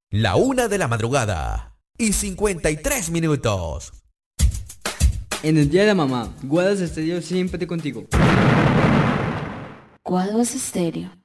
La 1 de la madrugada y 53 minutos. En el día de la mamá, Guadas Estéreo siempre contigo. Guadas Estéreo.